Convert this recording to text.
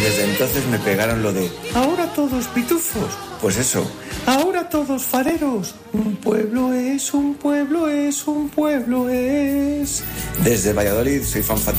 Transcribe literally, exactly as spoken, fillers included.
desde entonces me pegaron lo de ahora todos pitufos. Pues eso, ahora todos fareros. Un pueblo es, un pueblo es, un pueblo es. Desde Valladolid soy fan fatal.